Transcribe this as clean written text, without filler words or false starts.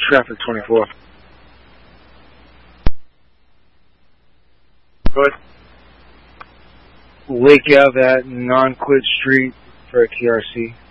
Traffic 24. Good. Lake Ave at Non-Quit Street for a TRC.